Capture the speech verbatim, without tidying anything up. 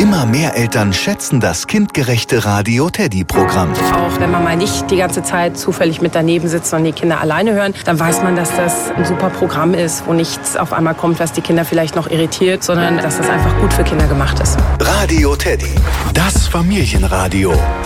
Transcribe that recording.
Immer mehr Eltern schätzen das kindgerechte Radio Teddy-Programm. Auch wenn man mal nicht die ganze Zeit zufällig mit daneben sitzt und die Kinder alleine hören, dann weiß man, dass das ein super Programm ist, wo nichts auf einmal kommt, was die Kinder vielleicht noch irritiert, sondern dass das einfach gut für Kinder gemacht ist. Radio Teddy, das Familienradio.